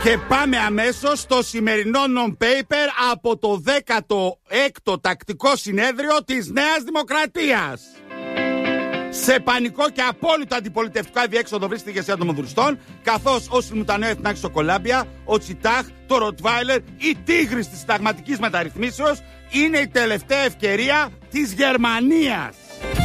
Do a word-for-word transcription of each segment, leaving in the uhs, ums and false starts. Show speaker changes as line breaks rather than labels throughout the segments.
Και πάμε αμέσως στο σημερινό non-paper από το δέκατο έκτο τακτικό συνέδριο της Νέας Δημοκρατίας. Σε πανικό και απόλυτο αντιπολιτευτικό αδιέξοδο βρίσκεται η ηγεσία των Μαδουριστών, καθώς ο Σιμουτανέο Εθνάκης στο Κολάμπια, ο Τσιτάχ, το Ροτβάιλερ, η τίγρης της συνταγματικής μεταρρυθμίσεως είναι η τελευταία ευκαιρία της Γερμανίας.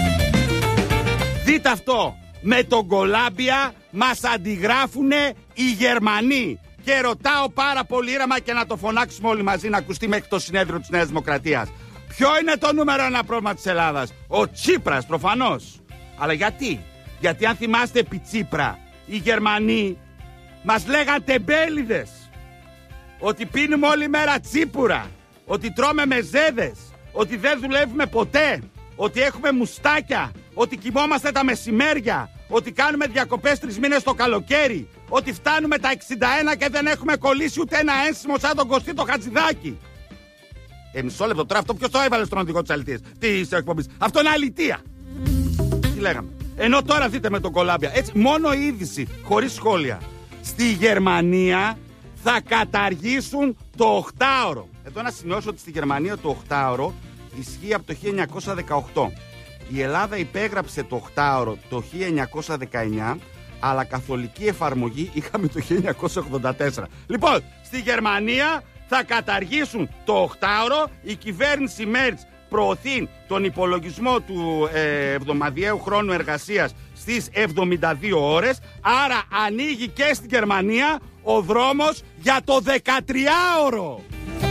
Δείτε αυτό, με τον Κολάμπια μας αντιγράφουνε οι Γερμανοί. Και ρωτάω πάρα πολύ ήρεμα και να το φωνάξουμε όλοι μαζί να ακουστεί μέχρι το συνέδριο της Νέας Δημοκρατίας. Ποιο είναι το νούμερο ένα πρόβλημα της Ελλάδας? Ο Τσίπρας προφανώς. Αλλά γιατί? Γιατί αν θυμάστε επί Τσίπρα, οι Γερμανοί μας λέγαν τεμπέληδες. Ότι πίνουμε όλη μέρα τσίπουρα. Ότι τρώμε μεζέδες. Ότι δεν δουλεύουμε ποτέ. Ότι έχουμε μουστάκια. Ότι κοιμόμαστε τα μεσημέρια. Ότι κάνουμε διακοπές τρεις μήνες το καλοκαίρι. Ότι φτάνουμε τα εξήντα ένα και δεν έχουμε κολλήσει ούτε ένα ένσημο σαν τον Κωστή το Χατζηδάκη. Ε, μισό λεπτό τώρα, αυτό ποιος το έβαλε στον οδηγό της αλητίας, της εκπομπής? Αυτό είναι αλητία. Τι λέγαμε? Ενώ τώρα δείτε με τον Κολάμπια, έτσι, μόνο η είδηση, χωρίς σχόλια. Στη Γερμανία θα καταργήσουν το οχτάωρο. Εδώ να σημειώσω ότι στη Γερμανία το οχτάωρο ισχύει από το χίλια εννιακόσια δεκαοκτώ. Η Ελλάδα υπέγραψε το οχτάωρο το χίλια εννιακόσια δεκαεννιά, αλλά καθολική εφαρμογή είχαμε το χίλια εννιακόσια ογδόντα τέσσερα. Λοιπόν, στη Γερμανία θα καταργήσουν το οχτάωρο. Η κυβέρνηση Μέρτς προωθεί τον υπολογισμό του ε, εβδομαδιαίου χρόνου εργασίας στις εβδομήντα δύο ώρες. Άρα ανοίγει και στην Γερμανία ο δρόμος για το δεκατριάωρο.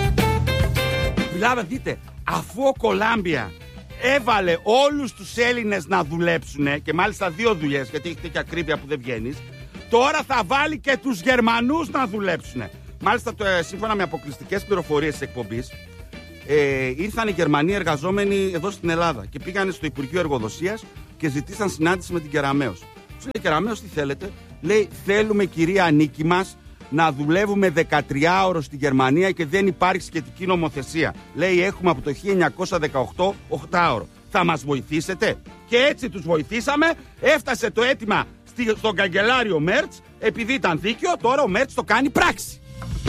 Δηλαδή δείτε, αφού ο Κολάμπια έβαλε όλους τους Έλληνες να δουλέψουνε, και μάλιστα δύο δουλειές, γιατί έχει τέτοια ακρίβεια που δεν βγαίνεις, τώρα θα βάλει και τους Γερμανούς να δουλέψουνε. Μάλιστα, το, σύμφωνα με αποκλειστικές πληροφορίες της εκπομπής, ε, ήρθαν οι Γερμανοί εργαζόμενοι εδώ στην Ελλάδα και πήγανε στο Υπουργείο Εργοδοσίας και ζητήσαν συνάντηση με την Κεραμέως. Τους λέει: Κεραμέως, τι θέλετε? Λέει: θέλουμε, κυρία Ανίκη μας, να δουλεύουμε δεκατριάωρο στη Γερμανία και δεν υπάρχει σχετική νομοθεσία. Λέει: έχουμε από το χίλια εννιακόσια δεκαοκτώ οχτάωρο. Θα μας βοηθήσετε? Και έτσι τους βοηθήσαμε. Έφτασε το αίτημα στον καγκελάριο Μέρτς. Επειδή ήταν δίκαιο, τώρα ο Μέρτς το κάνει πράξη.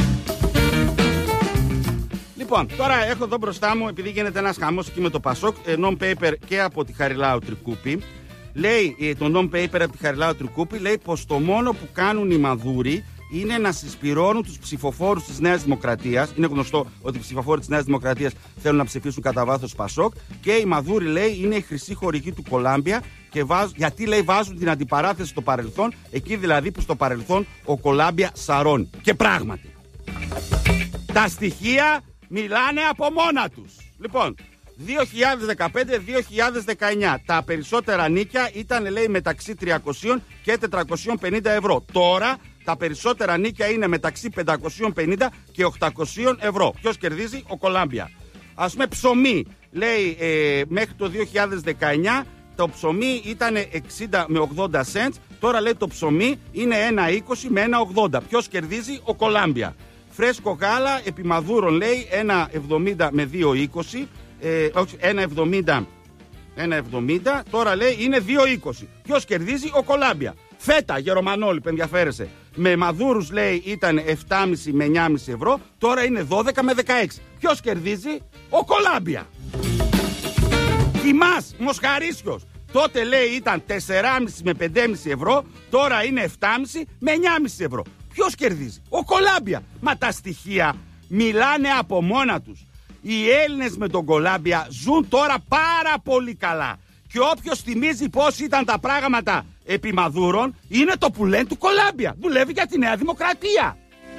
Λοιπόν, τώρα έχω εδώ μπροστά μου, επειδή γίνεται ένας χαμός εκεί με το Πασόκ, non-paper και από τη Χαριλάου Τρικούπη. Λέει το non-paper από τη Χαριλάου Τρικούπη, λέει πως το μόνο που κάνουν οι Μαδούροι είναι να συσπυρώνουν τους ψηφοφόρους της Νέας Δημοκρατίας. Είναι γνωστό ότι οι ψηφοφόροι της Νέας Δημοκρατίας θέλουν να ψηφίσουν κατά βάθος Πασόκ. Και οι Μαδούροι, λέει, είναι η χρυσή χορηγή του Κολάμπια. Και βάζ, γιατί, λέει, βάζουν την αντιπαράθεση στο παρελθόν, εκεί δηλαδή που στο παρελθόν ο Κολάμπια σαρώνει. Και πράγματι, τα στοιχεία μιλάνε από μόνα τους. Λοιπόν, δύο χιλιάδες δεκαπέντε δύο χιλιάδες δεκαεννιά τα περισσότερα νίκια ήταν, λέει, μεταξύ τριακόσια και τετρακόσια πενήντα ευρώ. Τώρα τα περισσότερα νίκια είναι μεταξύ πεντακόσια πενήντα και οκτακόσια ευρώ. Ποιος κερδίζει? Ο Κολάμπια. Ας πούμε, ψωμί, λέει, ε, μέχρι το δύο χιλιάδες δεκαεννιά το ψωμί ήταν εξήντα με ογδόντα cents. Τώρα, λέει, το ψωμί είναι ένα είκοσι με ένα ογδόντα. Ποιος κερδίζει? Ο Κολάμπια. Φρέσκο γάλα επί Μαδούρων, λέει, ένα εβδομήντα με δύο είκοσι. Ε, όχι, ένα εβδομήντα, ένα εβδομήντα. Τώρα, λέει, είναι δύο είκοσι. Ποιος κερδίζει? Ο Κολάμπια. Φέτα, γερομανόλι, που ενδιαφέρεσαι, με Μαδούρους, λέει, ήταν επτά κόμμα πέντε με εννιά κόμμα πέντε ευρώ. Τώρα είναι δώδεκα με δεκαέξι. Ποιος κερδίζει? Ο Κολάμπια. Κοιμάς, Μοσχαρίσιος, τότε, λέει, ήταν τέσσερα κόμμα πέντε με πέντε κόμμα πέντε ευρώ. Τώρα είναι επτά κόμμα πέντε με εννιά κόμμα πέντε ευρώ. Ποιος κερδίζει? Ο Κολάμπια. Μα τα στοιχεία μιλάνε από μόνα τους. Οι Έλληνες με τον Κολάμπια ζουν τώρα πάρα πολύ καλά. Και όποιος θυμίζει πώς ήταν τα πράγματα επί Μαδούρων, είναι το που λένε του Κολάμπια. Δουλεύει για τη Νέα Δημοκρατία.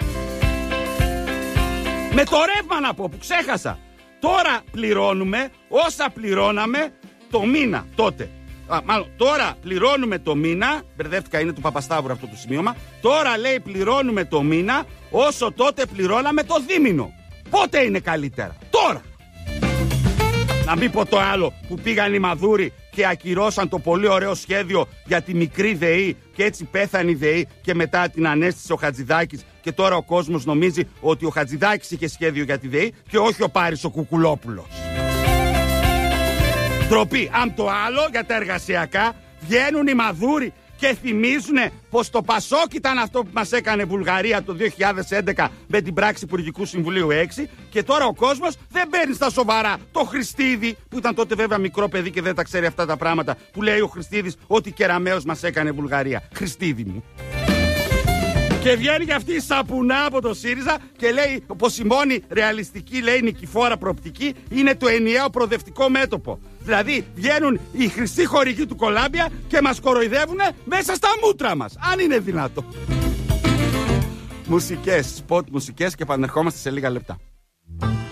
Με το ρεύμα, να πω, που ξέχασα. Τώρα πληρώνουμε όσα πληρώναμε το μήνα τότε. Α, μάλλον, τώρα πληρώνουμε το μήνα. Μπερδεύτηκα, είναι του Παπασταύρου αυτό το σημείωμα. Τώρα, λέει, πληρώνουμε το μήνα όσο τότε πληρώναμε το δίμηνο. Πότε είναι καλύτερα? Τώρα. Να μην πω το άλλο που πήγαν οι Μαδούροι και ακυρώσαν το πολύ ωραίο σχέδιο για τη μικρή ΔΕΗ και έτσι πέθανε η ΔΕΗ και μετά την ανέστησε ο Χατζηδάκης και τώρα ο κόσμος νομίζει ότι ο Χατζηδάκης είχε σχέδιο για τη ΔΕΗ και όχι ο Πάρης ο Κουκουλόπουλος. Τροπή. Αν το άλλο για τα εργασιακά βγαίνουν οι Μαδούροι και θυμίζουν πως το Πασόκ ήταν αυτό που μας έκανε Βουλγαρία το δύο χιλιάδες έντεκα με την πράξη Υπουργικού Συμβουλίου έξι, και τώρα ο κόσμος δεν παίρνει στα σοβαρά το Χριστίδη, που ήταν τότε βέβαια μικρό παιδί και δεν τα ξέρει αυτά τα πράγματα, που λέει ο Χριστίδης ότι Κεραμέως μας έκανε Βουλγαρία. Χριστίδη μου. Και βγαίνει και αυτή η σαπουνά από το ΣΥΡΙΖΑ και λέει πως η μόνη ρεαλιστική, λέει, νικηφόρα προοπτική είναι το ενιαίο προοδευτικό μέτωπο. Δηλαδή βγαίνουν οι χρυσοί χορηγοί του Κολάμπια και μας κοροϊδεύουν μέσα στα μούτρα μας. Αν είναι δυνατό. Μουσικές, σποτ μουσικές, και επανερχόμαστε σε λίγα λεπτά.